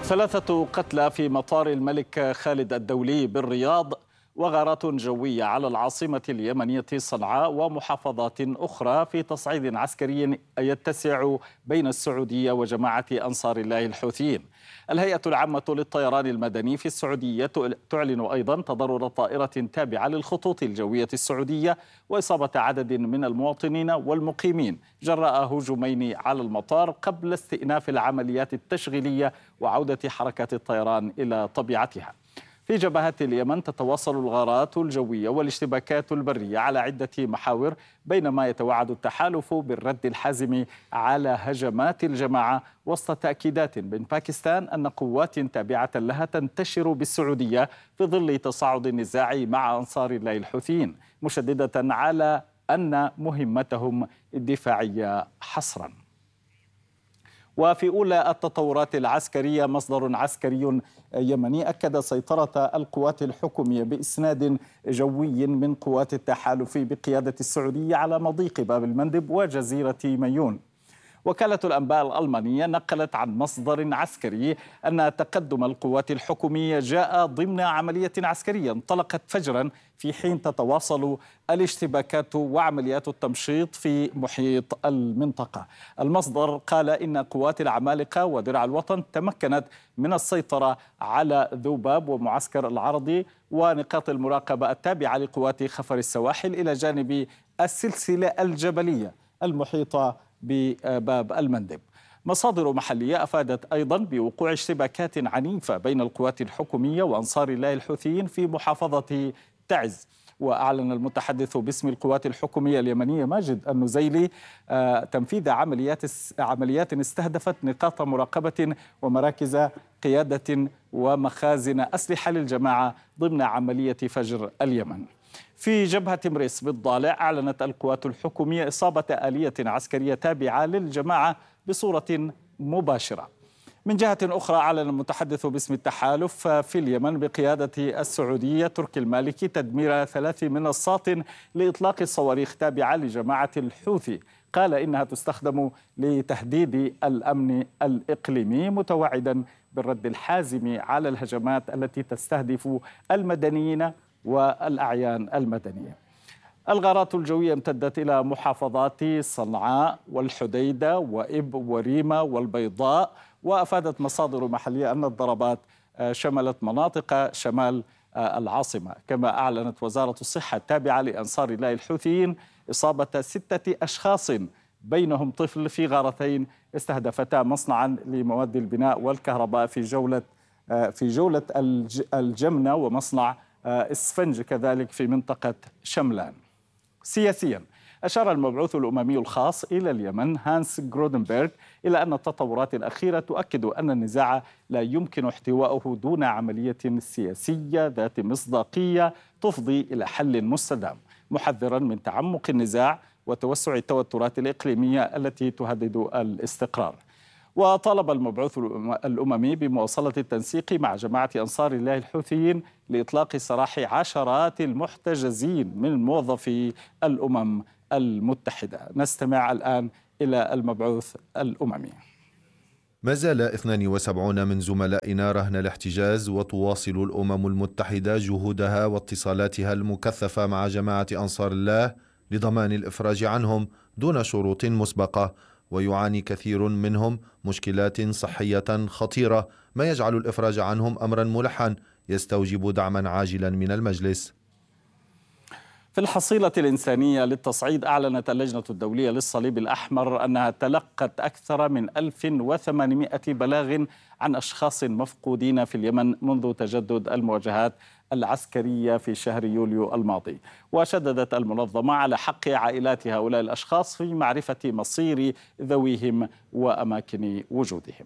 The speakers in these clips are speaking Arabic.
3 قتلى في مطار الملك خالد الدولي بالرياض، وغارات جوية على العاصمة اليمنية صنعاء ومحافظات أخرى في تصعيد عسكري يتسع بين السعودية وجماعة أنصار الله الحوثيين. الهيئة العامة للطيران المدني في السعودية تعلن أيضا تضرر طائرة تابعة للخطوط الجوية السعودية وإصابة عدد من المواطنين والمقيمين جراء هجومين على المطار قبل استئناف العمليات التشغيلية وعودة حركة الطيران إلى طبيعتها. في جبهات اليمن تتواصل الغارات الجوية والاشتباكات البرية على عدة محاور، بينما يتوعد التحالف بالرد الحازم على هجمات الجماعة وسط تأكيدات من باكستان أن قوات تابعة لها تنتشر بالسعودية في ظل تصاعد النزاع مع أنصار الله الحوثيين، مشددة على أن مهمتهم الدفاعية حصراً. وفي أولى التطورات العسكرية، مصدر عسكري يمني أكد سيطرة القوات الحكومية بإسناد جوي من قوات التحالف بقيادة السعودية على مضيق باب المندب وجزيرة ميون. وكالة الأنباء الألمانية نقلت عن مصدر عسكري أن تقدم القوات الحكومية جاء ضمن عملية عسكرية انطلقت فجرا في حين تتواصل الاشتباكات وعمليات التمشيط في محيط المنطقة. المصدر قال إن قوات العمالقة ودرع الوطن تمكنت من السيطرة على ذوباب ومعسكر العرضي ونقاط المراقبة التابعة لقوات خفر السواحل، إلى جانب السلسلة الجبلية المحيطة بباب المندب. مصادر محلية أفادت أيضا بوقوع اشتباكات عنيفة بين القوات الحكومية وأنصار الله الحوثيين في محافظة تعز. وأعلن المتحدث باسم القوات الحكومية اليمنية ماجد النزيلي تنفيذ عمليات استهدفت نقاط مراقبة ومراكز قيادة ومخازن أسلحة للجماعة ضمن عملية فجر اليمن. في جبهة مريس بالضالع أعلنت القوات الحكومية إصابة آلية عسكرية تابعة للجماعة بصورة مباشرة. من جهة أخرى أعلن المتحدث باسم التحالف في اليمن بقيادة السعودية تركي المالكي تدمير 3 منصات لإطلاق الصواريخ تابعة لجماعة الحوثي، قال إنها تستخدم لتهديد الأمن الإقليمي، متوعدا بالرد الحازم على الهجمات التي تستهدف المدنيين والأعيان المدنية. الغارات الجوية امتدت إلى محافظات صنعاء والحديدة وإب وريمة والبيضاء، وأفادت مصادر محلية أن الضربات شملت مناطق شمال العاصمة. كما أعلنت وزارة الصحة التابعة لأنصار الله الحوثيين إصابة 6 أشخاص بينهم طفل في غارتين استهدفتا مصنعا لمواد البناء والكهرباء في جولة الجمنة ومصنع إسفنج كذلك في منطقة شملان. سياسيا، أشار المبعوث الأممي الخاص إلى اليمن هانس جرودنبرغ إلى أن التطورات الأخيرة تؤكد أن النزاع لا يمكن احتواءه دون عملية سياسية ذات مصداقية تفضي إلى حل مستدام، محذرا من تعمق النزاع وتوسع التوترات الإقليمية التي تهدد الاستقرار. وطالب المبعوث الأممي بمواصلة التنسيق مع جماعة أنصار الله الحوثيين لإطلاق سراح عشرات المحتجزين من موظفي الأمم المتحدة. نستمع الآن إلى المبعوث الأممي. ما زال 72 من زملائنا رهن الاحتجاز، وتواصل الأمم المتحدة جهودها واتصالاتها المكثفة مع جماعة أنصار الله لضمان الإفراج عنهم دون شروط مسبقة، ويعاني كثير منهم مشكلات صحية خطيرة، ما يجعل الإفراج عنهم أمرا ملحا يستوجب دعما عاجلا من المجلس. في الحصيلة الإنسانية للتصعيد، أعلنت اللجنة الدولية للصليب الأحمر أنها تلقت أكثر من 1800 بلاغ عن أشخاص مفقودين في اليمن منذ تجدد المواجهات العسكرية في شهر يوليو الماضي. وشددت المنظمة على حق عائلات هؤلاء الأشخاص في معرفة مصير ذويهم وأماكن وجودهم.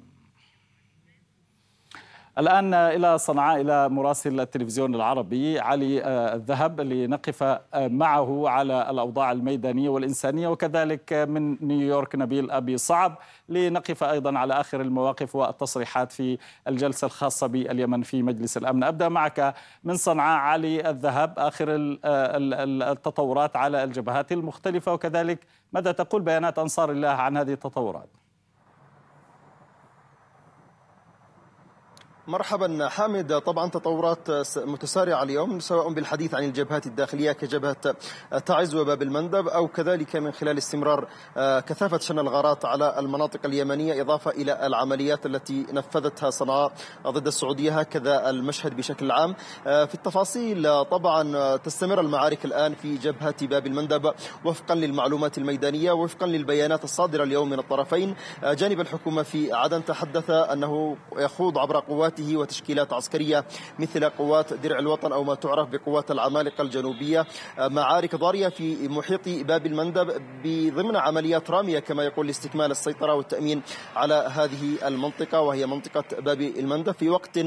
الآن إلى صنعاء، إلى مراسل التلفزيون العربي علي الذهب لنقف معه على الأوضاع الميدانية والإنسانية، وكذلك من نيويورك نبيل أبي صعب لنقف أيضا على آخر المواقف والتصريحات في الجلسة الخاصة باليمن في مجلس الأمن. أبدأ معك من صنعاء علي الذهب، آخر التطورات على الجبهات المختلفة، وكذلك ماذا تقول بيانات أنصار الله عن هذه التطورات؟ مرحبا حامد. طبعا تطورات متسارعة اليوم، سواء بالحديث عن الجبهات الداخلية كجبهة تعز وباب المندب، أو كذلك من خلال استمرار كثافة شن الغارات على المناطق اليمنية، إضافة إلى العمليات التي نفذتها صنعاء ضد السعودية، هكذا المشهد بشكل عام. في التفاصيل طبعا تستمر المعارك الآن في جبهة باب المندب وفقا للمعلومات الميدانية، وفقا للبيانات الصادرة اليوم من الطرفين. جانب الحكومة في عدن تحدث أنه يخوض عبر قواته وتشكيلات عسكرية مثل قوات درع الوطن أو ما تعرف بقوات العمالقة الجنوبية معارك ضارية في محيط باب المندب ضمن عمليات رامية كما يقول لاستكمال السيطرة والتأمين على هذه المنطقة، وهي منطقة باب المندب. في وقت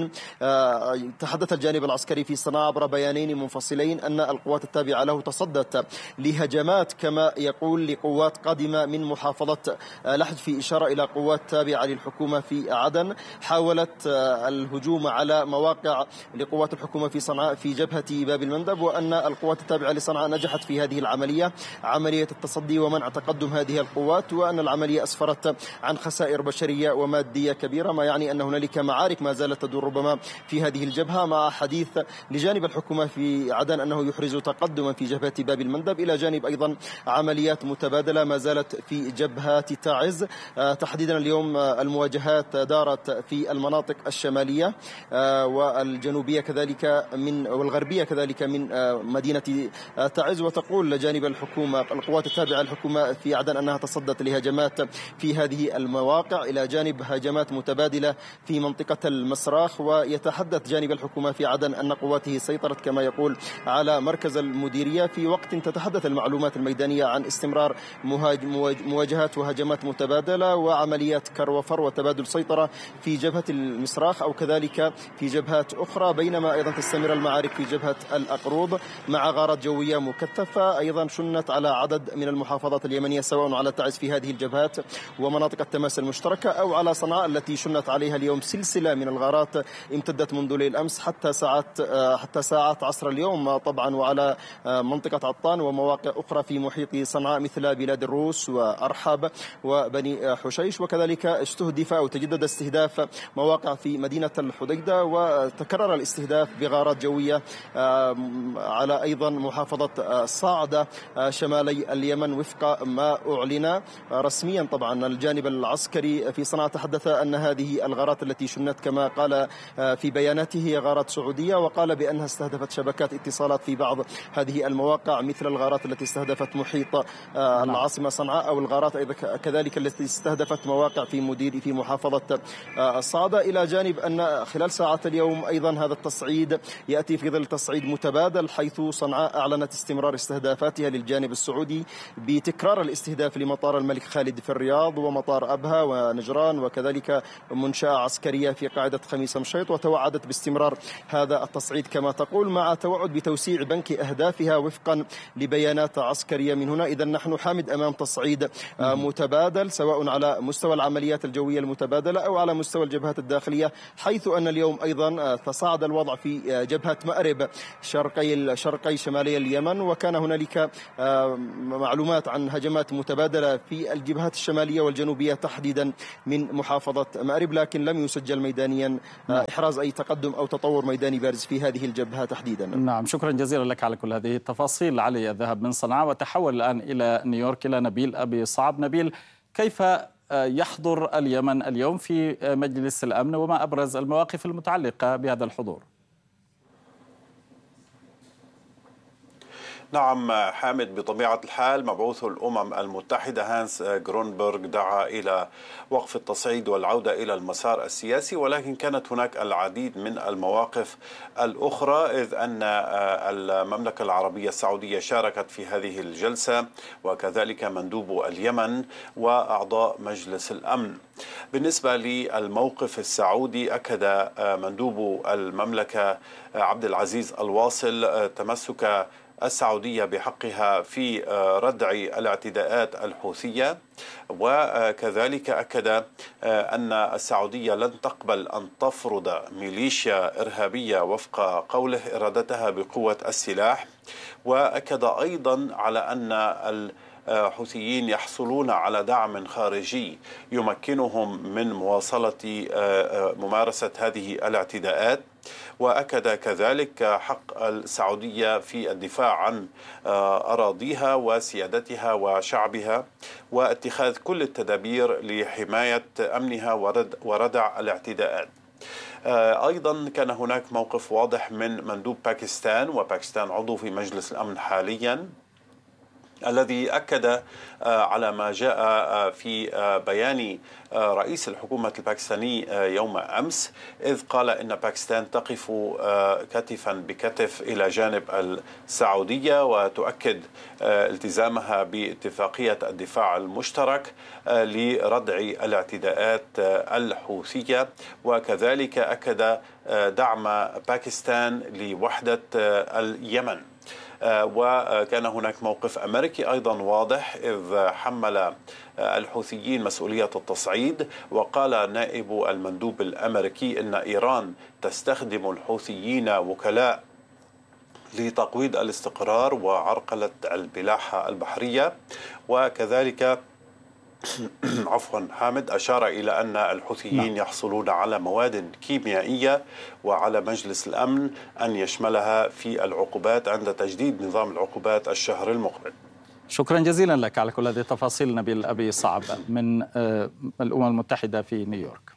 تحدث الجانب العسكري في صنعاء عبر بيانين منفصلين أن القوات التابعة له تصدت لهجمات كما يقول لقوات قادمة من محافظة لحج، في إشارة إلى قوات تابعة للحكومة في عدن حاولت الهجوم على مواقع لقوات الحكومة في صنعاء في جبهة باب المندب، وأن القوات التابعة لصنعاء نجحت في هذه العملية، عملية التصدي ومنع تقدم هذه القوات، وأن العملية أسفرت عن خسائر بشرية ومادية كبيرة، ما يعني أن هنالك معارك ما زالت تدور ربما في هذه الجبهة، مع حديث لجانب الحكومة في عدن أنه يحرز تقدما في جبهة باب المندب، إلى جانب أيضا عمليات متبادلة ما زالت في جبهة تعز. تحديدا اليوم المواجهات دارت في المناطق الشمالية والجنوبية كذلك والغربية كذلك من مدينة تعز. وتقول جانب الحكومة القوات التابعة للحكومة في عدن أنها تصدت لهجمات في هذه المواقع، إلى جانب هجمات متبادلة في منطقة المسراخ. ويتحدث جانب الحكومة في عدن أن قواته سيطرت كما يقول على مركز المديرية، في وقت تتحدث المعلومات الميدانية عن استمرار مواجهات وهجمات متبادلة وعمليات كر وفر وتبادل سيطرة في جبهة المسراخ أو كذلك في جبهات أخرى، بينما أيضا تستمر المعارك في جبهة الأقروض مع غارات جوية مكثفة أيضا شنت على عدد من المحافظات اليمنية، سواء على تعز في هذه الجبهات ومناطق التماس المشتركة أو على صنعاء التي شنت عليها اليوم سلسلة من الغارات امتدت منذ ليل أمس حتى ساعات عصر اليوم طبعا، وعلى منطقة عطان ومواقع أخرى في محيط صنعاء مثل بلاد الروس وأرحب وبني حشيش. وكذلك استهدف أو تجدد استهداف مواقع في مدينة الحديدة، وتكرر الاستهداف بغارات جوية على أيضا محافظة صاعدة شمالي اليمن وفق ما أعلن رسميا. طبعا الجانب العسكري في صنعاء تحدث أن هذه الغارات التي شنت كما قال في بياناته هي غارات سعودية، وقال بأنها استهدفت شبكات اتصالات في بعض هذه المواقع مثل الغارات التي استهدفت محيط العاصمة صنعاء، أو الغارات كذلك التي استهدفت مواقع في محافظة صعدة. إلى جانب أن خلال ساعات اليوم أيضا هذا التصعيد يأتي في ظل تصعيد متبادل، حيث صنعاء أعلنت استمرار استهدافاتها للجانب السعودي بتكرار الاستهداف لمطار الملك خالد في الرياض ومطار أبها ونجران، وكذلك منشأة عسكرية في قاعدة خميس مشيط، وتوعدت باستمرار هذا التصعيد كما تقول، مع توعد بتوسيع بنك أهدافها وفقا لبيانات عسكرية من هنا. إذا نحن حامد أمام تصعيد متبادل، سواء على مستوى العمليات الجوية المتبادلة أو على مستوى الجبهات الداخلية، حيث أن اليوم أيضا تصاعد الوضع في جبهة مأرب شرقي شمالي اليمن، وكان هنالك معلومات عن هجمات متبادلة في الجبهات الشمالية والجنوبية تحديدا من محافظة مأرب، لكن لم يسجل ميدانيا إحراز أي تقدم أو تطور ميداني بارز في هذه الجبهة تحديدا. نعم، شكرا جزيلا لك على كل هذه التفاصيل. علي الذهب من صنعاء وتحول الآن إلى نيويورك إلى نبيل أبي صعب. نبيل، كيف يحضر اليمن اليوم في مجلس الأمن وما أبرز المواقف المتعلقة بهذا الحضور؟ نعم حامد، بطبيعة الحال مبعوث الأمم المتحدة هانس غرونبرغ دعا إلى وقف التصعيد والعودة إلى المسار السياسي، ولكن كانت هناك العديد من المواقف الأخرى، إذ أن المملكة العربية السعودية شاركت في هذه الجلسة، وكذلك مندوب اليمن وأعضاء مجلس الأمن. بالنسبة للموقف السعودي، أكد مندوب المملكة عبد العزيز الواصل تمسك السعودية بحقها في ردع الاعتداءات الحوثية، وكذلك أكد أن السعودية لن تقبل أن تفرض ميليشيا إرهابية وفق قوله إرادتها بقوة السلاح. وأكد أيضا على أن حوثيين يحصلون على دعم خارجي يمكنهم من مواصلة ممارسة هذه الاعتداءات. وأكد كذلك حق السعودية في الدفاع عن أراضيها وسيادتها وشعبها، واتخاذ كل التدابير لحماية أمنها وردع الاعتداءات. أيضا كان هناك موقف واضح من مندوب باكستان، وباكستان عضو في مجلس الأمن حاليا، الذي أكد على ما جاء في بيان رئيس الحكومة الباكستاني يوم أمس، إذ قال إن باكستان تقف كتفا بكتف إلى جانب السعودية وتؤكد التزامها باتفاقية الدفاع المشترك لردع الاعتداءات الحوثية. وكذلك أكد دعم باكستان لوحدة اليمن. وكان هناك موقف أمريكي أيضا واضح، إذ حمل الحوثيين مسؤولية التصعيد، وقال نائب المندوب الأمريكي إن إيران تستخدم الحوثيين وكلاء لتقويض الاستقرار وعرقلة البلاحة البحرية. وكذلك حامد أشار إلى أن الحوثيين يحصلون على مواد كيميائية، وعلى مجلس الأمن أن يشملها في العقوبات عند تجديد نظام العقوبات الشهر المقبل. شكرا جزيلا لك على كل هذه التفاصيل نبيل أبي صعب من الأمم المتحدة في نيويورك.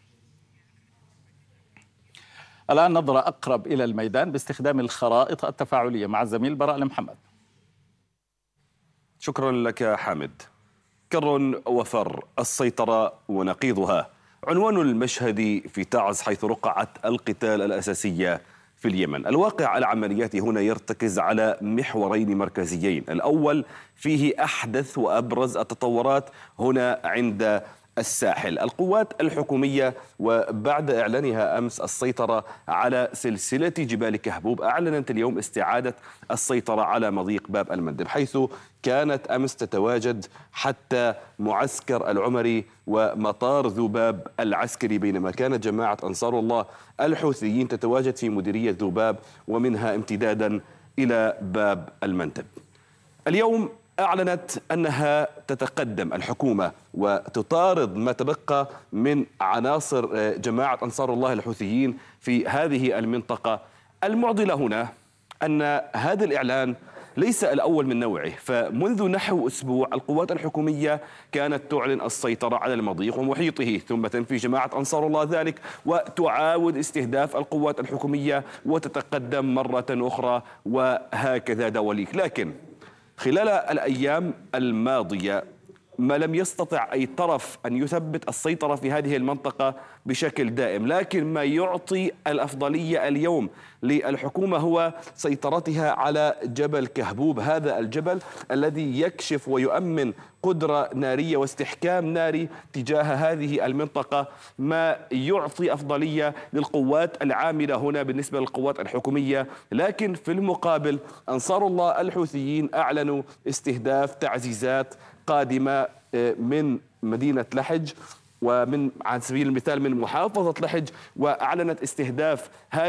الآن نظرة أقرب إلى الميدان باستخدام الخرائط التفاعلية مع الزميل براء المحمد. شكرا لك حامد. كر وفر، السيطرة ونقيضها، عنوان المشهد في تعز، حيث رقعة القتال الأساسية في اليمن. الواقع العملياتي هنا يرتكز على محورين مركزيين. الأول فيه أحدث وأبرز التطورات هنا عند الساحل. القوات الحكومية وبعد إعلانها أمس السيطرة على سلسلة جبال كهبوب، أعلنت اليوم استعادة السيطرة على مضيق باب المندب، حيث كانت أمس تتواجد حتى معسكر العمري ومطار ذباب العسكري، بينما كانت جماعة أنصار الله الحوثيين تتواجد في مديرية ذباب ومنها امتدادا إلى باب المندب. اليوم أعلنت أنها تتقدم الحكومة وتطارد ما تبقى من عناصر جماعة أنصار الله الحوثيين في هذه المنطقة. المعضلة هنا أن هذا الإعلان ليس الأول من نوعه، فمنذ نحو أسبوع القوات الحكومية كانت تعلن السيطرة على المضيق ومحيطه، ثم تنفي جماعة أنصار الله ذلك وتعاود استهداف القوات الحكومية وتتقدم مرة أخرى، وهكذا دواليك. لكن خلال الأيام الماضية ما لم يستطع أي طرف أن يثبت السيطرة في هذه المنطقة بشكل دائم، لكن ما يعطي الأفضلية اليوم للحكومة هو سيطرتها على جبل كهبوب، هذا الجبل الذي يكشف ويؤمن قدرة نارية واستحكام ناري تجاه هذه المنطقة، ما يعطي أفضلية للقوات العاملة هنا بالنسبة للقوات الحكومية. لكن في المقابل أنصار الله الحوثيين أعلنوا استهداف تعزيزات قادمة من مدينة لحج ومن على سبيل المثال من محافظة لحج، وأعلنت استهداف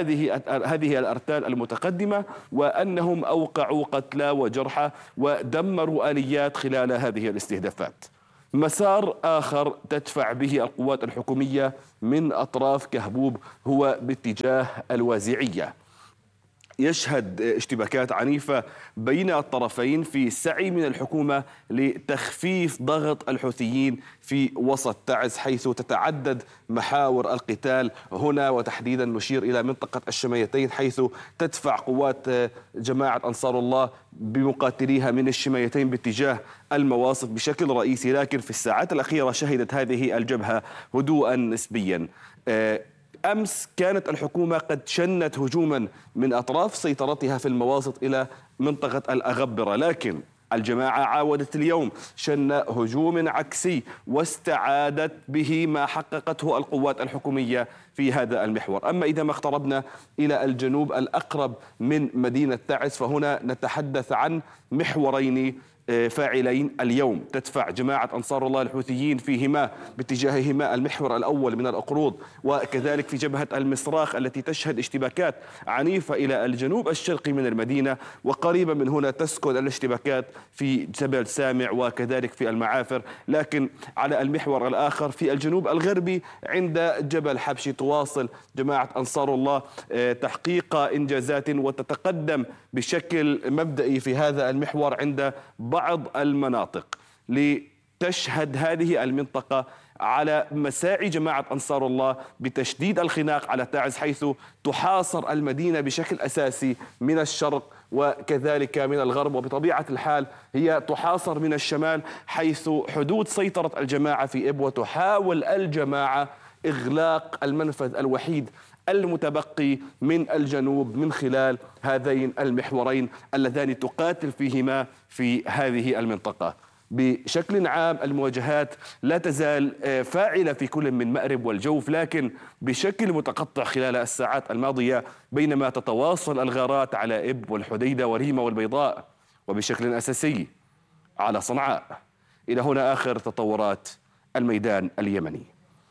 هذه الأرتال المتقدمة، وأنهم أوقعوا قتلى وجرحى ودمروا آليات خلال هذه الاستهدافات. مسار آخر تدفع به القوات الحكومية من أطراف كهبوب هو باتجاه الوازعية، يشهد اشتباكات عنيفة بين الطرفين في سعي من الحكومة لتخفيف ضغط الحوثيين في وسط تعز، حيث تتعدد محاور القتال هنا، وتحديدا نشير إلى منطقة الشميتين، حيث تدفع قوات جماعة أنصار الله بمقاتليها من الشميتين باتجاه المواصف بشكل رئيسي. لكن في الساعات الأخيرة شهدت هذه الجبهة هدوءا نسبيا. أمس كانت الحكومة قد شنت هجوما من أطراف سيطرتها في المواسط إلى منطقة الأغبرة، لكن الجماعة عاودت اليوم شن هجوم عكسي واستعادت به ما حققته القوات الحكومية في هذا المحور. أما إذا ما اقتربنا إلى الجنوب الأقرب من مدينة تعز، فهنا نتحدث عن محورين فاعلين. اليوم تدفع جماعة أنصار الله الحوثيين فيهما باتجاههما المحور الأول من الأقروض، وكذلك في جبهة المصراخ التي تشهد اشتباكات عنيفة إلى الجنوب الشرقي من المدينة، وقريبا من هنا تسكن الاشتباكات في جبل سامع وكذلك في المعافر. لكن على المحور الآخر في الجنوب الغربي عند جبل حبشي تواصل جماعة أنصار الله تحقيق إنجازات وتتقدم بشكل مبدئي في هذا المحور عند بعض المناطق، لتشهد هذه المنطقة على مساعي جماعة أنصار الله بتشديد الخناق على تعز، حيث تحاصر المدينة بشكل أساسي من الشرق وكذلك من الغرب، وبطبيعة الحال هي تحاصر من الشمال، حيث حدود سيطرة الجماعة في إب، وتحاول الجماعة إغلاق المنفذ الوحيد المتبقي من الجنوب من خلال هذين المحورين اللذان تقاتل فيهما في هذه المنطقة. بشكل عام المواجهات لا تزال فاعلة في كل من مأرب والجوف، لكن بشكل متقطع خلال الساعات الماضية، بينما تتواصل الغارات على إب والحديدة وريمة والبيضاء، وبشكل أساسي على صنعاء. إلى هنا آخر تطورات الميدان اليمني.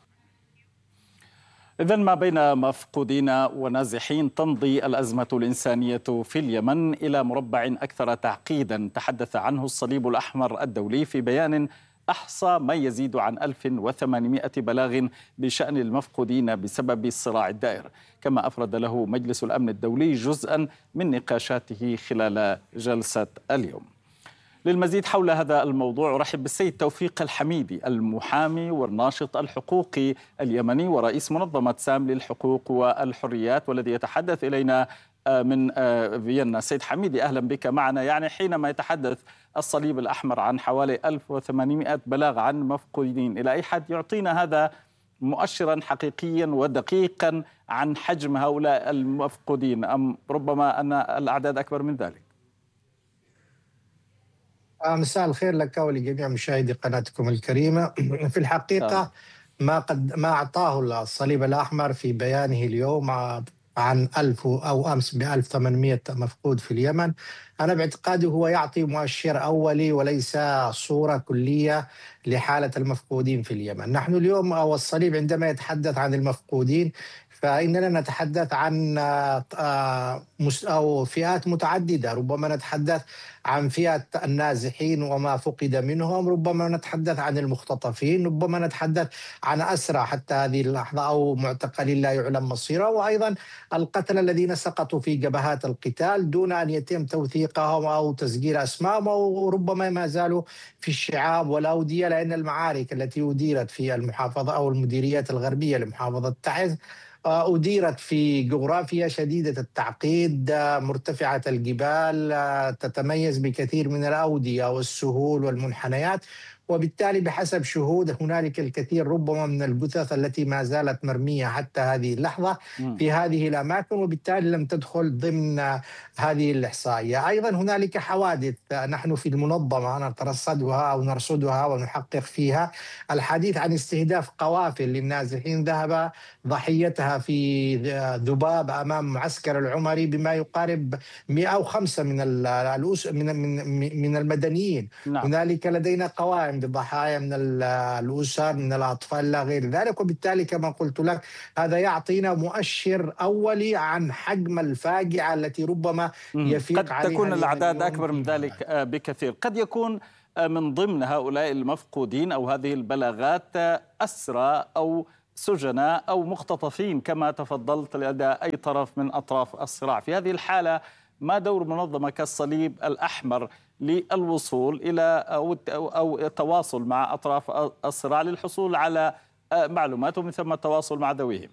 إذن ما بين مفقودين ونازحين تمضي الأزمة الإنسانية في اليمن إلى مربع أكثر تعقيدا تحدث عنه الصليب الأحمر الدولي في بيان أحصى ما يزيد عن 1800 بلاغ بشأن المفقودين بسبب الصراع الدائر، كما أفرد له مجلس الأمن الدولي جزءا من نقاشاته خلال جلسة اليوم. للمزيد حول هذا الموضوع أرحب بالسيد توفيق الحميدي، المحامي والناشط الحقوقي اليمني ورئيس منظمة سام للحقوق والحريات، والذي يتحدث إلينا من فيينا. سيد حميدي أهلا بك معنا. يعني حينما يتحدث الصليب الأحمر عن حوالي 1800 بلاغ عن مفقودين، إلى أي حد يعطينا هذا مؤشرا حقيقيا ودقيقا عن حجم هؤلاء المفقودين، أم ربما أن الأعداد أكبر من ذلك؟ مساء الخير لك ولجميع مشاهدي قناتكم الكريمة. في الحقيقة ما أعطاه الصليب الأحمر في بيانه اليوم عن 1000 أو أمس ب1800 مفقود في اليمن، أنا باعتقادي هو يعطي مؤشر أولي وليس صورة كلية لحالة المفقودين في اليمن. نحن اليوم أو الصليب عندما يتحدث عن المفقودين فإننا نتحدث عن أو فئات متعددة، ربما نتحدث عن فئة النازحين وما فقد منهم، ربما نتحدث عن المختطفين، ربما نتحدث عن أسرى حتى هذه اللحظة أو معتقلين لا يعلم مصيره، وأيضا القتلى الذين سقطوا في جبهات القتال دون أن يتم توثيقهم أو تسجيل أسمائهم، وربما ما زالوا في الشعاب والأودية، لأن المعارك التي أديرت في المحافظة أو المديريات الغربية لمحافظة تعز أديرت في جغرافيا شديدة التعقيد، مرتفعة الجبال، تتميز بكثير من الأودية والسهول والمنحنيات، وبالتالي بحسب شهود هنالك الكثير ربما من الجثث التي ما زالت مرمية حتى هذه اللحظة في هذه الأماكن، وبالتالي لم تدخل ضمن هذه الإحصائية. أيضا هنالك حوادث نحن في المنظمة نترصدها أو نرصدها ونحقق فيها، الحديث عن استهداف قوافل للنازحين ذهب ضحيتها في ذباب أمام معسكر العمري بما يقارب 105 من المدنيين. نعم. هنالك لدينا قوائم بضحايا من الأسر من الأطفال لا غير ذلك، وبالتالي كما قلت لك هذا يعطينا مؤشر أولي عن حجم الفاجعة التي ربما يفيق عليها. قد تكون الأعداد أكبر من ذلك بكثير. قد يكون من ضمن هؤلاء المفقودين أو هذه البلاغات أسرى أو سجناء أو مختطفين كما تفضلت لدى أي طرف من أطراف الصراع. في هذه الحالة ما دور منظمة كالصليب الأحمر للوصول إلى أو التواصل مع أطراف الصراع للحصول على معلومات ومن ثم التواصل مع ذويهم؟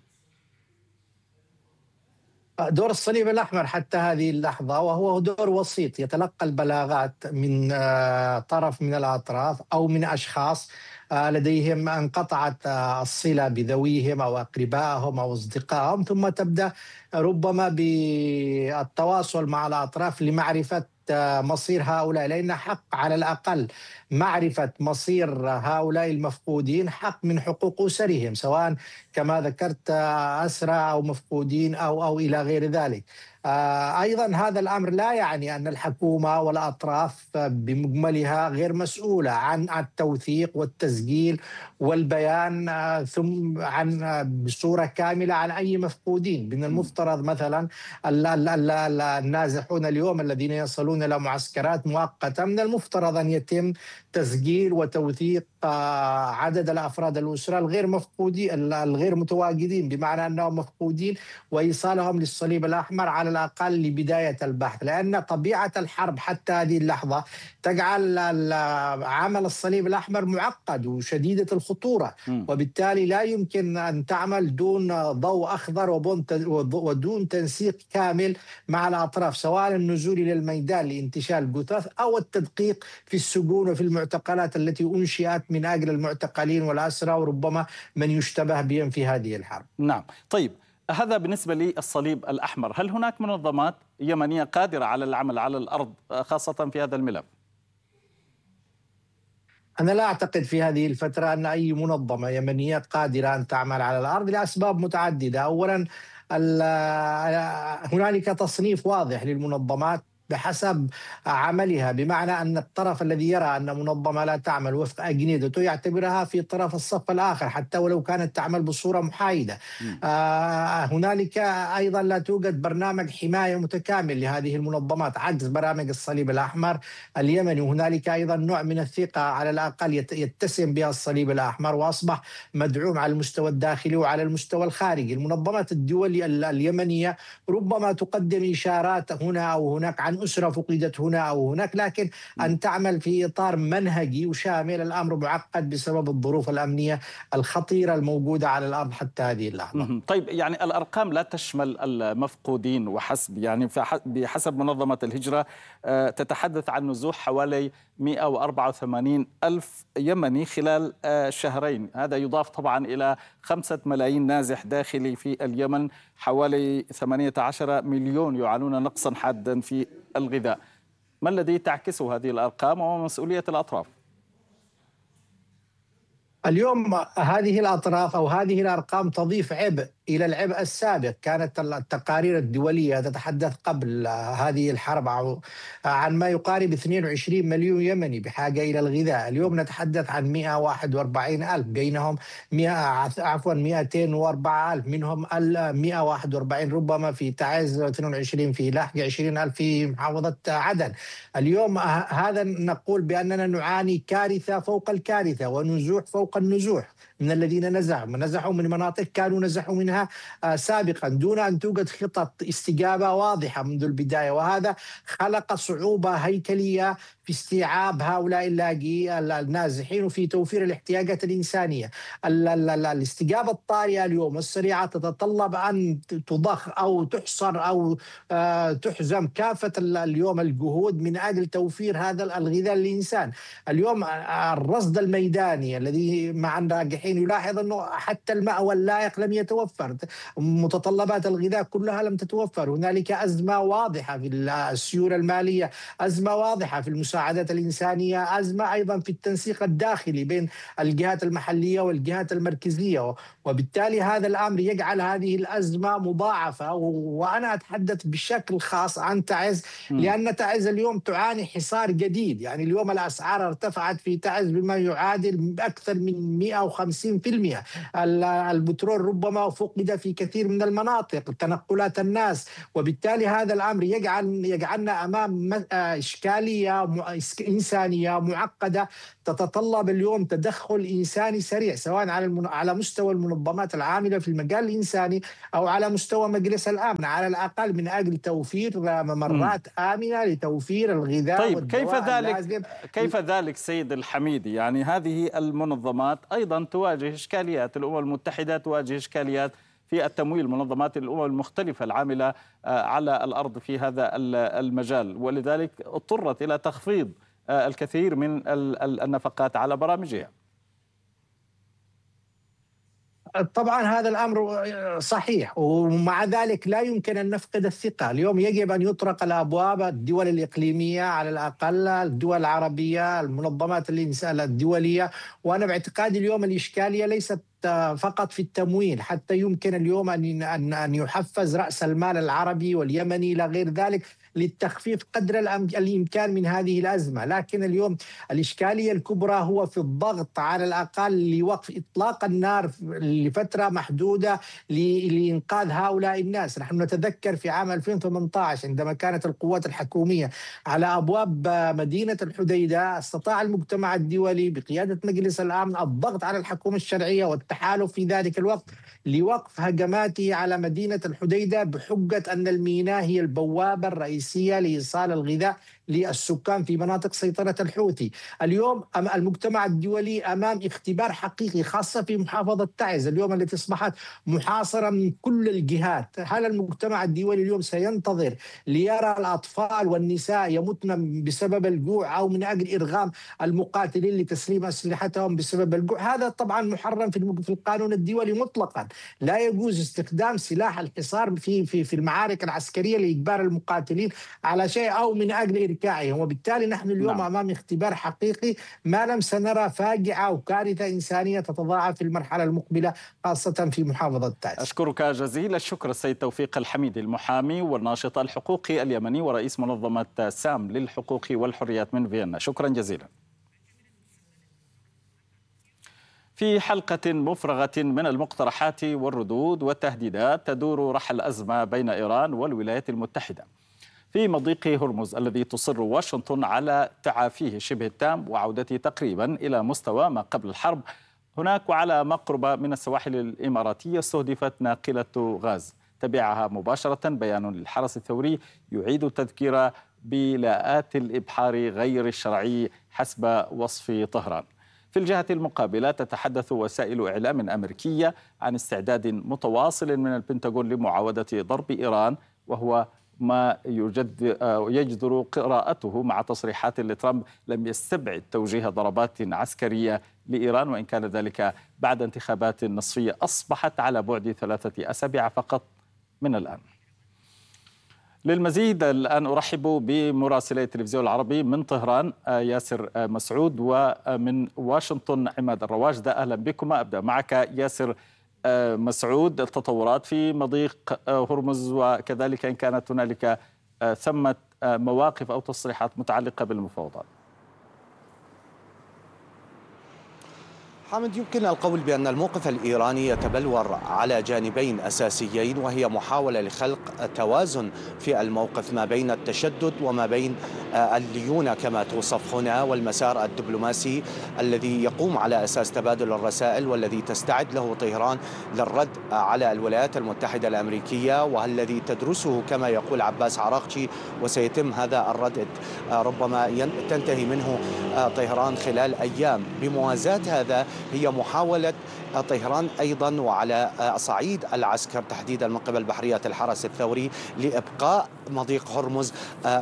دور الصليب الأحمر حتى هذه اللحظة وهو دور وسيط، يتلقى البلاغات من طرف من الأطراف أو من أشخاص لديهم انقطعت الصلة بذويهم أو أقربائهم أو أصدقائهم، ثم تبدأ ربما بالتواصل مع الأطراف لمعرفة مصير هؤلاء، لأن حق على الأقل معرفة مصير هؤلاء المفقودين حق من حقوق أسرهم، سواء كما ذكرت أسرى أو مفقودين أو إلى غير ذلك. أيضا هذا الأمر لا يعني أن الحكومة والأطراف بمجملها غير مسؤولة عن التوثيق والتسجيل والبيان ثم عن بصورة كاملة عن أي مفقودين. من المفترض مثلا النازحون اليوم الذين يصلون إلى معسكرات مؤقتة من المفترض أن يتم تسجيل وتوثيق عدد الأفراد الأسرة الغير مفقودين الغير متواجدين، بمعنى أنهم مفقودين، وإيصالهم للصليب الأحمر على الأقل لبداية البحث، لأن طبيعة الحرب حتى هذه اللحظة تجعل عمل الصليب الأحمر معقد وشديدة الخطورة، وبالتالي لا يمكن أن تعمل دون ضوء أخضر ودون تنسيق كامل مع الأطراف، سواء النزول إلى الميدان لانتشال الجثث أو التدقيق في السجون وفي المعتقلات التي أنشئت من أجل المعتقلين والأسرى وربما من يشتبه بهم في هذه الحرب. نعم، طيب هذا بالنسبة للصليب الأحمر. هل هناك منظمات يمنية قادرة على العمل على الأرض خاصة في هذا الملف؟ أنا لا أعتقد في هذه الفترة أن أي منظمة يمنية قادرة أن تعمل على الأرض لأسباب متعددة. أولا هنالك تصنيف واضح للمنظمات بحسب عملها، بمعنى أن الطرف الذي يرى أن منظمة لا تعمل وفق أجندته يعتبرها في طرف الصف الآخر حتى ولو كانت تعمل بصورة محايدة. هنالك أيضا لا توجد برنامج حماية متكامل لهذه المنظمات، عجز برامج الصليب الأحمر اليمني. وهنالك أيضا نوع من الثقة على الأقل يتسم بها الصليب الأحمر وأصبح مدعوم على المستوى الداخلي وعلى المستوى الخارجي. المنظمات الدولية اليمنية ربما تقدم إشارات هنا أو هناك عن أسرة فقدت هنا أو هناك، لكن أن تعمل في إطار منهجي وشامل الأمر معقد بسبب الظروف الأمنية الخطيرة الموجودة على الأرض حتى هذه اللحظة. طيب يعني الأرقام لا تشمل المفقودين وحسب، يعني بحسب منظمة الهجرة تتحدث عن نزوح حوالي 184 ألف يمني خلال شهرين. هذا يضاف طبعا إلى 5 ملايين نازح داخلي في اليمن، حوالي 18 مليون يعانون نقصا حادا في الغذاء. ما الذي تعكسه هذه الأرقام وما مسؤولية الأطراف؟ اليوم هذه الأطراف أو هذه الأرقام تضيف عبء إلى العبء السابق. كانت التقارير الدولية تتحدث قبل هذه الحرب عن ما يقارب 22 مليون يمني بحاجة إلى الغذاء. اليوم نتحدث عن 141 ألف، بينهم 204 ألف، منهم 141 ربما في تعز، 22 في لحج، 20 ألف في محافظة عدن. اليوم هذا نقول بأننا نعاني كارثة فوق الكارثة ونزوح فوق النزوح من الذين نزحوا من مناطق كانوا نزحوا منها سابقا دون أن توجد خطط استجابة واضحة منذ البداية، وهذا خلق صعوبة هيكلية في استيعاب هؤلاء النازحين وفي توفير الاحتياجات الإنسانية. الاستجابة الطارئة اليوم والسريعة تتطلب أن تضخ أو تحصر أو تحزم كافة اليوم الجهود من أجل توفير هذا الغذاء للإنسان. اليوم الرصد الميداني الذي مع الناجحين يلاحظ أنه حتى المأوى اللائق لم يتوفر، متطلبات الغذاء كلها لم تتوفر. هنالك أزمة واضحة في السيولة المالية، أزمة واضحة في المساعدات الإنسانية، أزمة أيضا في التنسيق الداخلي بين الجهات المحلية والجهات المركزية، وبالتالي هذا الأمر يجعل هذه الأزمة مضاعفة. وأنا أتحدث بشكل خاص عن تعز، لأن تعز اليوم تعاني حصار جديد. يعني اليوم الأسعار ارتفعت في تعز بما يعادل أكثر من 150%. البترول ربما فقد في كثير من المناطق، تنقلات الناس، وبالتالي هذا الأمر يجعلنا أمام إشكالية إنسانية معقدة تتطلب اليوم تدخل إنساني سريع، سواء على مستوى المنظمات العاملة في المجال الإنساني أو على مستوى مجلس الأمن على الأقل، من أجل توفير ممرات آمنة لتوفير الغذاء. طيب كيف ذلك سيد الحميدي؟ يعني هذه المنظمات أيضا تواجه إشكاليات، الأمم المتحدة تواجه إشكاليات في التمويل، منظمات الأمم المختلفة العاملة على الأرض في هذا المجال، ولذلك اضطرت إلى تخفيض الكثير من النفقات على برامجها. طبعا هذا الأمر صحيح، ومع ذلك لا يمكن أن نفقد الثقة. اليوم يجب أن يطرق الأبواب، الدول الإقليمية على الأقل، الدول العربية، المنظمات الدولية. وأنا باعتقادي اليوم الإشكالية ليست فقط في التمويل، حتى يمكن اليوم أن يحفز رأس المال العربي واليمني إلى غير ذلك للتخفيف قدر الإمكان من هذه الأزمة. لكن اليوم الإشكالية الكبرى هو في الضغط على الأقل لوقف إطلاق النار لفترة محدودة لإنقاذ هؤلاء الناس. نحن نتذكر في عام 2018 عندما كانت القوات الحكومية على أبواب مدينة الحديدة، استطاع المجتمع الدولي بقيادة مجلس الأمن الضغط على الحكومة الشرعية والتحالف في ذلك الوقت لوقف هجماته على مدينة الحديدة بحجة أن الميناء هي البوابة الرئيسية لإيصال الغذاء للسكان في مناطق سيطرة الحوثي. اليوم المجتمع الدولي أمام اختبار حقيقي، خاصة في محافظة تعز اليوم التي أصبحت محاصرة من كل الجهات. هل المجتمع الدولي اليوم سينتظر ليرى الأطفال والنساء يموتن بسبب الجوع أو من أجل إرغام المقاتلين لتسليم أسلحتهم بسبب الجوع؟ هذا طبعا محرم في القانون الدولي مطلقا. لا يجوز استخدام سلاح الحصار في المعارك العسكرية لإجبار المقاتلين على شيء أو من أجل إركاعهم. وبالتالي نحن اليوم أمام اختبار حقيقي ما لم سنرى فاجعة وكارثة إنسانية تتضاعف في المرحلة المقبلة خاصة في محافظة تعز. أشكرك جزيل الشكر السيد توفيق الحميدي، المحامي والناشط الحقوقي اليمني ورئيس منظمة سام للحقوق والحريات من فيينا. شكرا جزيلا. في حلقة مفرغة من المقترحات والردود والتهديدات تدور رحى الأزمة بين إيران والولايات المتحدة في مضيق هرمز الذي تصر واشنطن على تعافيه شبه التام وعودته تقريبا إلى مستوى ما قبل الحرب. هناك وعلى مقرب من السواحل الإماراتية استهدفت ناقلة غاز. تبعها مباشرة بيان للحرس الثوري يعيد التذكير بلاءات الإبحار غير الشرعي حسب وصف طهران. في الجهة المقابلة تتحدث وسائل إعلام أمريكية عن استعداد متواصل من البنتاغون لمعاودة ضرب إيران، وهو ما يجدر قراءته مع تصريحات لترامب لم يستبعد توجيه ضربات عسكرية لإيران، وإن كان ذلك بعد انتخابات نصفية أصبحت على بعد 3 أسابيع فقط من الآن. للمزيد الآن أرحب بمراسلي التلفزيون العربي من طهران ياسر مسعود ومن واشنطن عماد الرواجدة. أهلا بكما. أبدأ معك ياسر مسعود، التطورات في مضيق هرمز وكذلك إن كانت هنالك ثمة مواقف أو تصريحات متعلقة بالمفاوضات. حامد، يمكن القول بأن الموقف الإيراني يتبلور على جانبين أساسيين، وهي محاولة لخلق توازن في الموقف ما بين التشدد وما بين الليونة كما توصف هنا، والمسار الدبلوماسي الذي يقوم على أساس تبادل الرسائل والذي تستعد له طهران للرد على الولايات المتحدة الأمريكية، والذي تدرسه كما يقول عباس عراقجي، وسيتم هذا الرد ربما تنتهي منه طهران خلال أيام. بموازاة هذا هي محاولة طهران أيضا وعلى صعيد العسكر تحديدا من قبل بحرية الحرس الثوري لإبقاء مضيق هرمز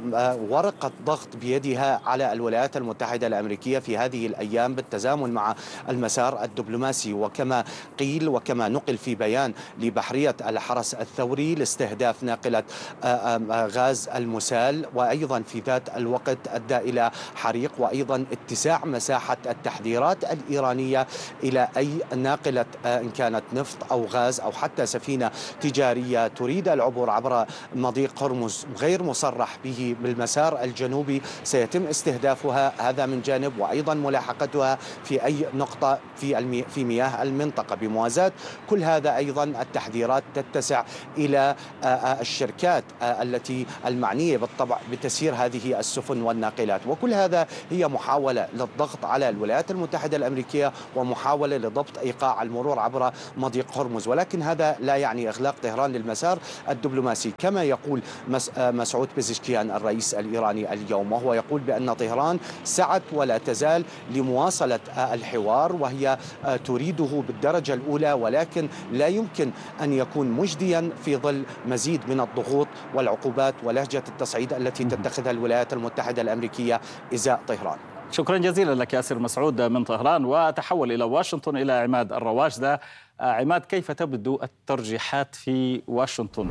ورقة ضغط بيدها على الولايات المتحدة الأمريكية في هذه الأيام بالتزامن مع المسار الدبلوماسي. وكما قيل وكما نقل في بيان لبحرية الحرس الثوري لاستهداف ناقلة غاز المسال، وأيضا في ذات الوقت أدى إلى حريق وأيضا اتساع مساحة التحذيرات الإيرانية إلى أي ناقلة إن كانت نفط أو غاز أو حتى سفينة تجارية تريد العبور عبر مضيق هرمز غير مصرح به بالمسار الجنوبي سيتم استهدافها، هذا من جانب، وأيضا ملاحقتها في أي نقطة في مياه المنطقة. بموازاة كل هذا أيضا التحذيرات تتسع إلى الشركات التي المعنية بالطبع بتسيير هذه السفن والناقلات، وكل هذا هي محاولة للضغط على الولايات المتحدة الأمريكية ومحاولة لضبط إيقاع المرور عبر مضيق هرمز. ولكن هذا لا يعني إغلاق طهران للمسار الدبلوماسي كما يقول مسعود بيزشكيان الرئيس الإيراني اليوم، وهو يقول بأن طهران سعت ولا تزال لمواصلة الحوار وهي تريده بالدرجة الأولى، ولكن لا يمكن أن يكون مجديا في ظل مزيد من الضغوط والعقوبات ولهجة التصعيد التي تتخذها الولايات المتحدة الأمريكية إزاء طهران. شكرا جزيلا لك ياسر مسعود من طهران. وأتحول إلى واشنطن إلى عماد الرواجدة. عماد، كيف تبدو الترجيحات في واشنطن؟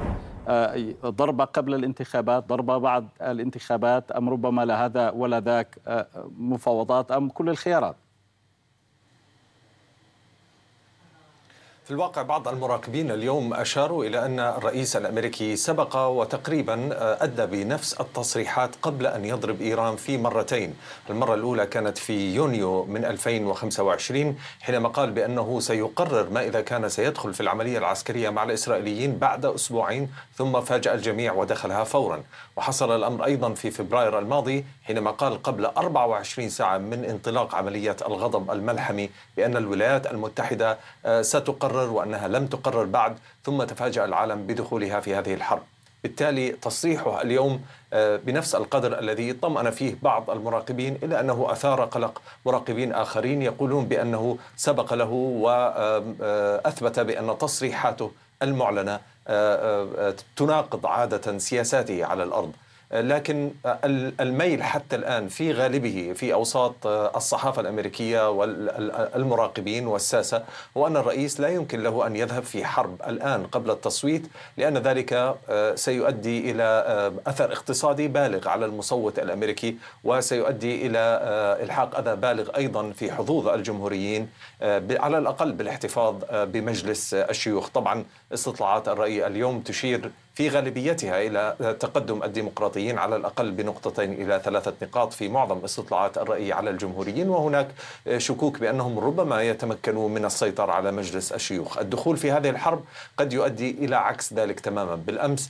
ضربة قبل الانتخابات، ضربة بعد الانتخابات، أم ربما لا هذا ولا ذاك، مفاوضات، أم كل الخيارات؟ في الواقع بعض المراقبين اليوم أشاروا إلى أن الرئيس الأمريكي سبق وتقريبا أدى بنفس التصريحات قبل أن يضرب إيران في مرتين. المرة الأولى كانت في يونيو من 2025 حينما قال بأنه سيقرر ما إذا كان سيدخل في العملية العسكرية مع الإسرائيليين بعد أسبوعين، ثم فاجأ الجميع ودخلها فورا. وحصل الأمر أيضا في فبراير الماضي حينما قال قبل 24 ساعة من انطلاق عملية الغضب الملحمي بأن الولايات المتحدة ستقرر وأنها لم تقرر بعد، ثم تفاجأ العالم بدخولها في هذه الحرب. بالتالي تصريحه اليوم بنفس القدر الذي طمأن فيه بعض المراقبين إلا أنه أثار قلق مراقبين آخرين يقولون بأنه سبق له وأثبت بأن تصريحاته المعلنة تناقض عادة سياساته على الأرض. لكن الميل حتى الآن في غالبه في أوساط الصحافة الأمريكية والمراقبين والساسة هو أن الرئيس لا يمكن له أن يذهب في حرب الآن قبل التصويت، لأن ذلك سيؤدي إلى أثر اقتصادي بالغ على المصوت الأمريكي، وسيؤدي إلى إلحاق أذى بالغ أيضا في حظوظ الجمهوريين على الأقل بالاحتفاظ بمجلس الشيوخ. طبعا استطلاعات الرأي اليوم تشير في غالبيتها إلى تقدم الديمقراطيين على الأقل بنقطتين إلى 3 نقاط في معظم استطلاعات الرأي على الجمهوريين، وهناك شكوك بأنهم ربما يتمكنوا من السيطرة على مجلس الشيوخ. الدخول في هذه الحرب قد يؤدي إلى عكس ذلك تماما. بالأمس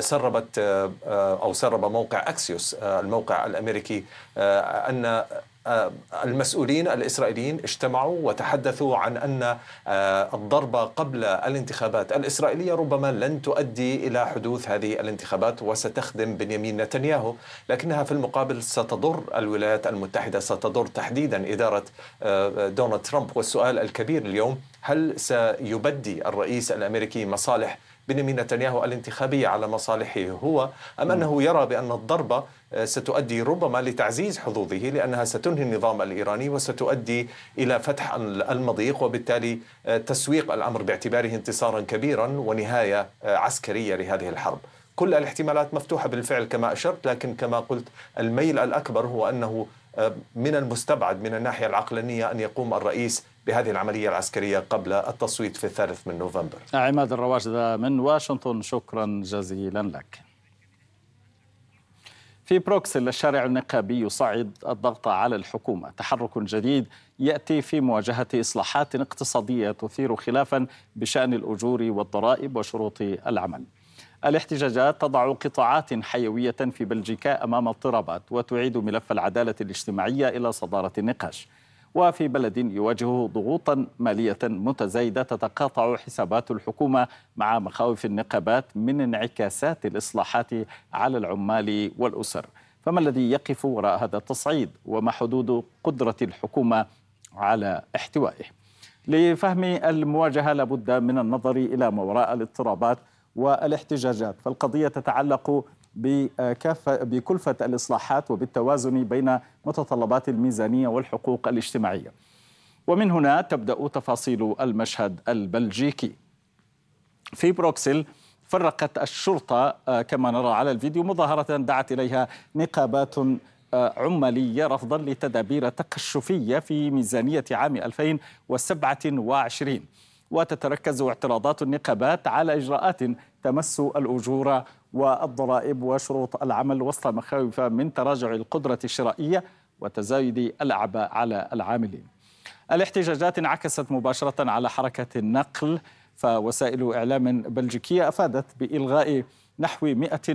سرب موقع أكسيوس الموقع الأمريكي أن المسؤولين الإسرائيليين اجتمعوا وتحدثوا عن أن الضربة قبل الانتخابات الإسرائيلية ربما لن تؤدي إلى حدوث هذه الانتخابات وستخدم بنيامين نتنياهو، لكنها في المقابل ستضر الولايات المتحدة، ستضر تحديدا إدارة دونالد ترامب. والسؤال الكبير اليوم، هل سيبدي الرئيس الأمريكي مصالح بنيامين نتنياهو الانتخابية على مصالحه هو، أم أنه يرى بأن الضربة ستؤدي ربما لتعزيز حظوظه لأنها ستنهي النظام الإيراني وستؤدي إلى فتح المضيق وبالتالي تسويق الأمر باعتباره انتصارا كبيرا ونهاية عسكرية لهذه الحرب؟ كل الاحتمالات مفتوحة بالفعل كما أشرت، لكن كما قلت الميل الأكبر هو أنه من المستبعد من الناحية العقلانية أن يقوم الرئيس بهذه العملية العسكرية قبل التصويت في 3 نوفمبر. عماد الرواجدة من واشنطن، شكرا جزيلا لك. في بروكسل الشارع النقابي يصعد الضغط على الحكومة، تحرك جديد يأتي في مواجهة إصلاحات اقتصادية تثير خلافا بشأن الأجور والضرائب وشروط العمل. الاحتجاجات تضع قطاعات حيوية في بلجيكا أمام اضطرابات وتعيد ملف العدالة الاجتماعية إلى صدارة النقاش. وفي بلد يواجه ضغوطا مالية متزايدة تتقاطع حسابات الحكومة مع مخاوف النقابات من انعكاسات الإصلاحات على العمال والأسر. فما الذي يقف وراء هذا التصعيد وما حدود قدرة الحكومة على احتوائه؟ لفهم المواجهة لابد من النظر إلى ما وراء الاضطرابات والاحتجاجات، فالقضية تتعلق بكلفة الإصلاحات وبالتوازن بين متطلبات الميزانية والحقوق الاجتماعية. ومن هنا تبدأ تفاصيل المشهد البلجيكي. في بروكسل فرقت الشرطة كما نرى على الفيديو مظاهرة دعت إليها نقابات عمالية رفضا لتدابير تقشفية في ميزانية عام 2027، وتتركز اعتراضات النقابات على إجراءات تمس الأجور والضرائب وشروط العمل وسط مخاوف من تراجع القدرة الشرائية وتزايد الأعباء على العاملين. الاحتجاجات انعكست مباشرة على حركة النقل، فوسائل إعلام بلجيكية أفادت بإلغاء نحو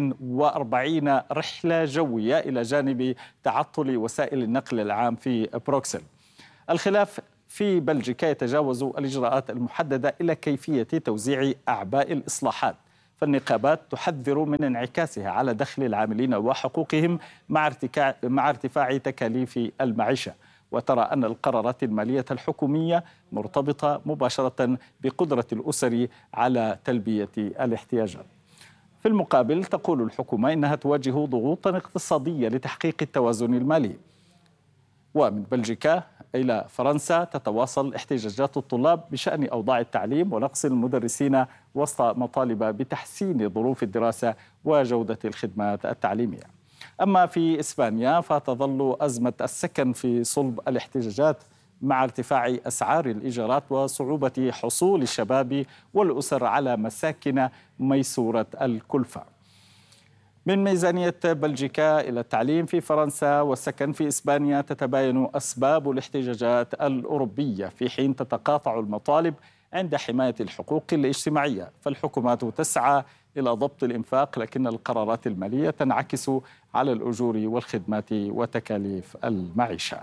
140 رحلة جوية إلى جانب تعطل وسائل النقل العام في بروكسل. الخلاف في بلجيكا يتجاوز الإجراءات المحددة إلى كيفية توزيع أعباء الإصلاحات، فالنقابات تحذر من انعكاسها على دخل العاملين وحقوقهم مع ارتفاع تكاليف المعيشة، وترى أن القرارات المالية الحكومية مرتبطة مباشرة بقدرة الأسر على تلبية الاحتياجات. في المقابل تقول الحكومة إنها تواجه ضغوطا اقتصادية لتحقيق التوازن المالي. ومن بلجيكا إلى فرنسا تتواصل احتجاجات الطلاب بشأن أوضاع التعليم ونقص المدرسين وسط مطالب بتحسين ظروف الدراسة وجودة الخدمات التعليمية. أما في إسبانيا فتظل أزمة السكن في صلب الاحتجاجات مع ارتفاع أسعار الإيجارات وصعوبة حصول الشباب والأسر على مساكن ميسورة الكلفة. من ميزانية بلجيكا إلى التعليم في فرنسا والسكن في إسبانيا، تتباين أسباب الاحتجاجات الأوروبية في حين تتقاطع المطالب عند حماية الحقوق الاجتماعية. فالحكومات تسعى إلى ضبط الإنفاق، لكن القرارات المالية تنعكس على الأجور والخدمات وتكاليف المعيشة.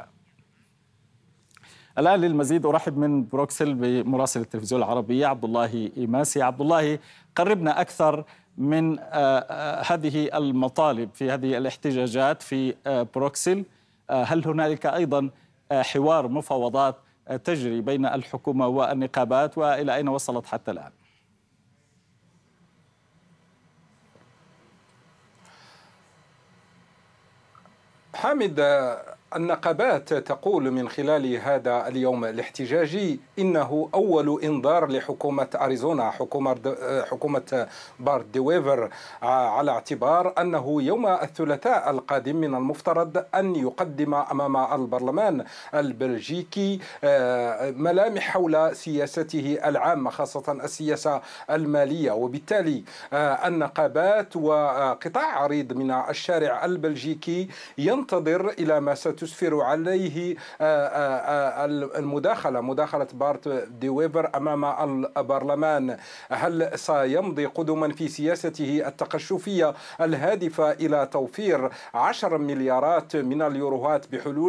الآن للمزيد أرحب من بروكسل بمراسل التلفزيون العربي عبد الله إيماسي. عبد الله، قربنا أكثر من هذه المطالب في هذه الاحتجاجات في بروكسل. هل هنالك أيضا حوار مفاوضات تجري بين الحكومة والنقابات، وإلى أين وصلت حتى الآن؟ حامد، النقابات تقول من خلال هذا اليوم الاحتجاجي إنه أول إنذار لحكومة أريزونا، حكومة بارت دي ويفر، على اعتبار أنه يوم الثلاثاء القادم من المفترض أن يقدم أمام البرلمان البلجيكي ملامح حول سياسته العامة، خاصة السياسة المالية. وبالتالي النقابات وقطاع عريض من الشارع البلجيكي ينتظر إلى ما تسفر عليه مداخلة بارت دي ويفر أمام البرلمان. هل سيمضي قدما في سياسته التقشفية الهادفة إلى توفير 10 مليارات من اليوروهات بحلول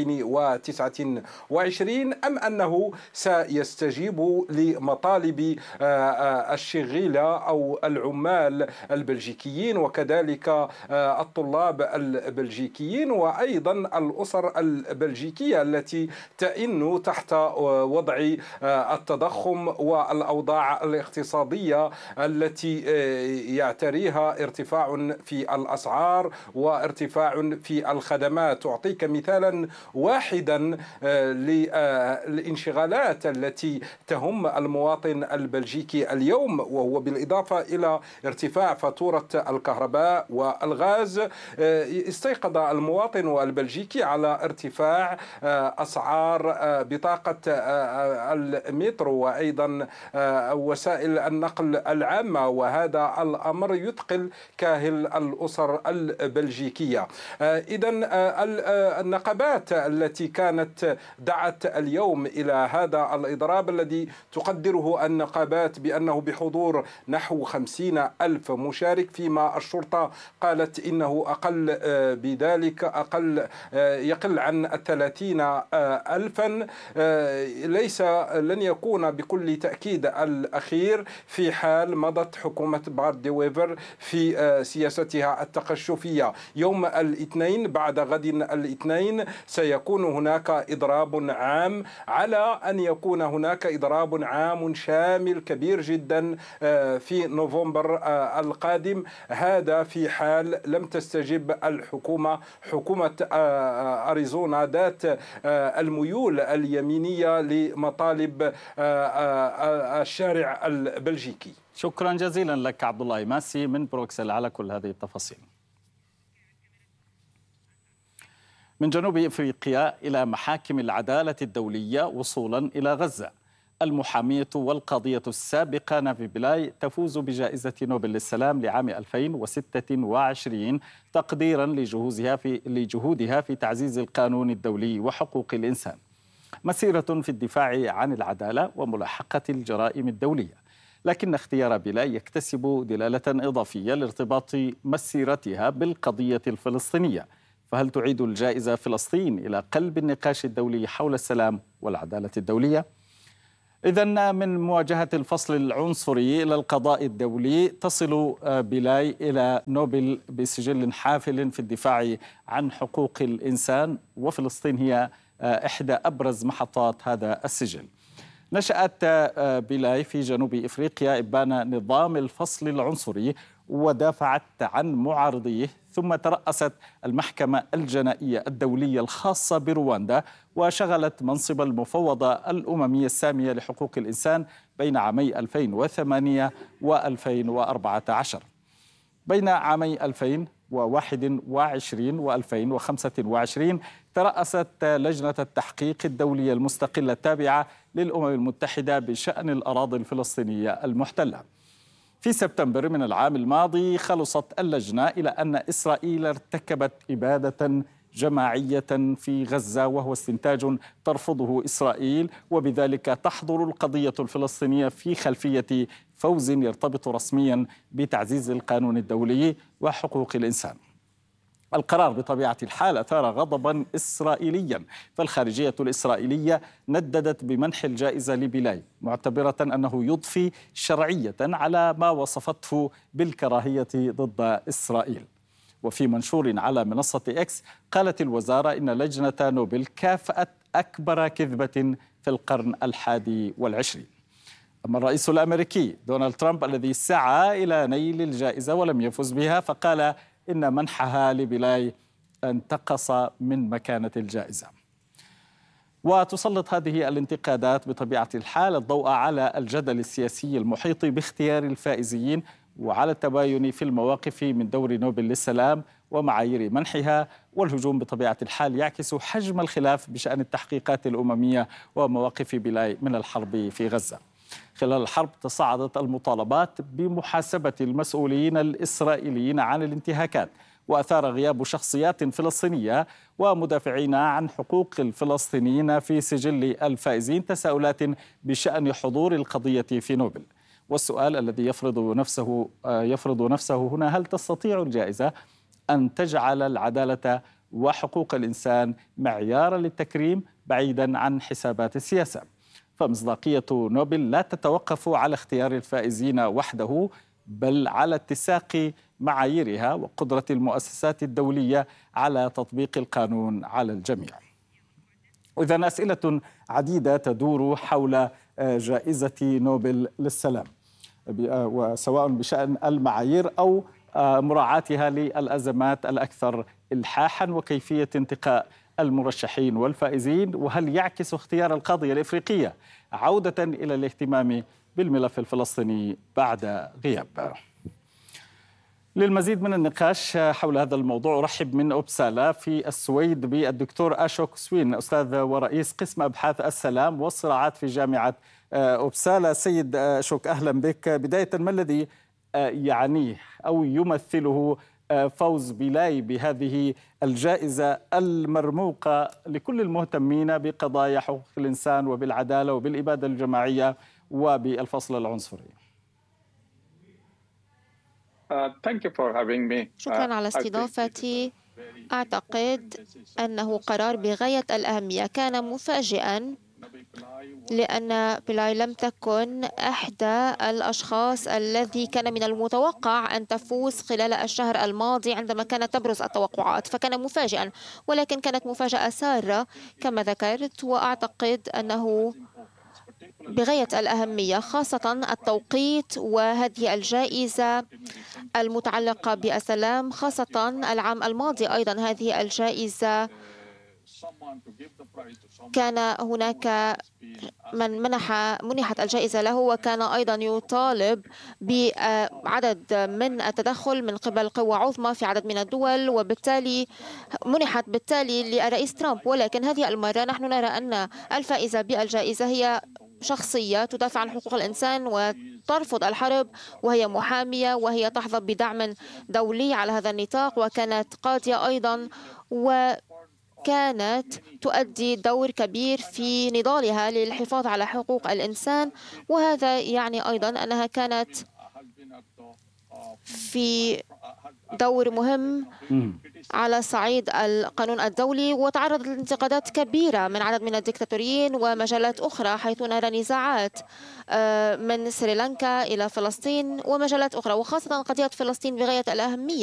2029، أم أنه سيستجيب لمطالب الشغيلة أو العمال البلجيكيين وكذلك الطلاب البلجيكيين وأيضا الأسر البلجيكية التي تئن تحت وضع التضخم والأوضاع الاقتصادية التي يعتريها ارتفاع في الأسعار وارتفاع في الخدمات. أعطيك مثالا واحدا للانشغالات التي تهم المواطن البلجيكي اليوم، وهو بالإضافة إلى ارتفاع فاتورة الكهرباء والغاز. استيقظ المواطن البلجيكي على ارتفاع أسعار بطاقة المترو وأيضا وسائل النقل العامة، وهذا الأمر يثقل كاهل الأسر البلجيكية. إذن النقابات التي كانت دعت اليوم إلى هذا الإضراب الذي تقدره النقابات بأنه بحضور نحو 50,000 مشارك، فيما الشرطة قالت إنه أقل بذلك، يقل عن 30,000. لن يكون بكل تأكيد الأخير في حال مضت حكومة بارت دي ويفر في سياستها التقشفية. يوم الاثنين بعد غد الاثنين سيكون هناك إضراب عام، على أن يكون هناك إضراب عام شامل كبير جدا في نوفمبر القادم. هذا في حال لم تستجب الحكومة، حكومة أريزونا ذات الميول اليمينية لمطالب الشارع البلجيكي. شكرا جزيلا لك عبد الله إيماسي من بروكسل على كل هذه التفاصيل. من جنوب إفريقيا إلى محاكم العدالة الدولية وصولا إلى غزة، المحامية والقاضية السابقة نافي بيلاي تفوز بجائزة نوبل للسلام لعام 2026 تقديرا لجهودها في تعزيز القانون الدولي وحقوق الإنسان. مسيرة في الدفاع عن العدالة وملاحقة الجرائم الدولية، لكن اختيار بيلاي يكتسب دلالة إضافية لارتباط مسيرتها بالقضية الفلسطينية. فهل تعيد الجائزة فلسطين إلى قلب النقاش الدولي حول السلام والعدالة الدولية؟ إذن من مواجهة الفصل العنصري إلى القضاء الدولي تصل بيلاي إلى نوبل بسجل حافل في الدفاع عن حقوق الإنسان، وفلسطين هي إحدى أبرز محطات هذا السجل. نشأت بيلاي في جنوب إفريقيا إبان نظام الفصل العنصري ودافعت عن معارضيه، ثم ترأست المحكمة الجنائية الدولية الخاصة برواندا وشغلت منصب المفوضة الأممية السامية لحقوق الإنسان بين عامي 2008 و2014. بين عامي 2000 و2025 ترأست لجنة التحقيق الدولية المستقلة التابعة للأمم المتحدة بشأن الأراضي الفلسطينية المحتلة. في سبتمبر من العام الماضي خلصت اللجنة إلى أن إسرائيل ارتكبت إبادة جماعية في غزة، وهو استنتاج ترفضه إسرائيل، وبذلك تحضر القضية الفلسطينية في خلفية فوز يرتبط رسميا بتعزيز القانون الدولي وحقوق الإنسان. القرار بطبيعة الحال أثار غضبا إسرائيليا، فالخارجية الإسرائيلية نددت بمنح الجائزة لبيلاي، معتبرة أنه يضفي شرعية على ما وصفته بالكراهية ضد إسرائيل. وفي منشور على منصة إكس قالت الوزارة إن لجنة نوبل كافأت أكبر كذبة في القرن 21. أما الرئيس الأمريكي دونالد ترامب الذي سعى إلى نيل الجائزة ولم يفز بها، فقال إن منحها لبيلاي انتقص من مكانة الجائزة. وتسلط هذه الانتقادات بطبيعة الحال الضوء على الجدل السياسي المحيط باختيار الفائزين، وعلى التباين في المواقف من دور نوبل للسلام ومعايير منحها. والهجوم بطبيعة الحال يعكس حجم الخلاف بشأن التحقيقات الأممية ومواقف بيلاي من الحرب في غزة. خلال الحرب تصاعدت المطالبات بمحاسبة المسؤولين الإسرائيليين عن الانتهاكات، وأثار غياب شخصيات فلسطينية ومدافعين عن حقوق الفلسطينيين في سجل الفائزين تساؤلات بشأن حضور القضية في نوبل. والسؤال الذي يفرض نفسه هنا: هل تستطيع الجائزة أن تجعل العدالة وحقوق الإنسان معيارا للتكريم بعيدا عن حسابات السياسة؟ فمصداقية نوبل لا تتوقف على اختيار الفائزين وحده، بل على اتساق معاييرها وقدرة المؤسسات الدولية على تطبيق القانون على الجميع. إذن أسئلة عديدة تدور حول جائزة نوبل للسلام، وسواء بشأن المعايير أو مراعاتها للأزمات الأكثر إلحاحا، وكيفية انتقاء المرشحين والفائزين، وهل يعكس اختيار القضية الإفريقية عودة إلى الاهتمام بالملف الفلسطيني بعد غياب. للمزيد من النقاش حول هذا الموضوع أرحب من أوبسالا في السويد بالدكتور أشوك سوين، أستاذ ورئيس قسم أبحاث السلام والصراعات في جامعة أوبسالا. سيد أشوك، أهلا بك. بداية، ما الذي يعنيه أو يمثله فوز بيلاي بهذه الجائزة المرموقة لكل المهتمين بقضايا حقوق الإنسان وبالعدالة وبالإبادة الجماعية وبالفصل العنصري؟ شكرا على استضافتي. أعتقد أنه قرار بغاية الأهمية، كان مفاجئا لأن بيلاي لم تكن إحدى الأشخاص الذي كان من المتوقع أن تفوز خلال الشهر الماضي عندما كانت تبرز التوقعات، فكان مفاجئا، ولكن كانت مفاجأة سارة كما ذكرت. وأعتقد أنه بغاية الأهمية، خاصة التوقيت وهذه الجائزة المتعلقة بالسلام، خاصة العام الماضي أيضا هذه الجائزة كان هناك من منحت الجائزة له، وكان أيضا يطالب بعدد من التدخل من قبل قوى عظمى في عدد من الدول، وبالتالي منحت للرئيس ترامب. ولكن هذه المرة نحن نرى أن الفائزة بالجائزة هي شخصية تدافع عن حقوق الإنسان وترفض الحرب، وهي محامية، وهي تحظى بدعم دولي على هذا النطاق، وكانت قاضية أيضا، وكانت تؤدي دور كبير في نضالها للحفاظ على حقوق الإنسان. وهذا يعني أيضا أنها كانت في دور مهم على صعيد القانون الدولي، وتعرضت لانتقادات كبيرة من عدد من الدكتاتوريين ومجالات أخرى، حيث نرى نزاعات من سريلانكا إلى فلسطين ومجالات أخرى، وخاصة قضية فلسطين بغاية الأهمية.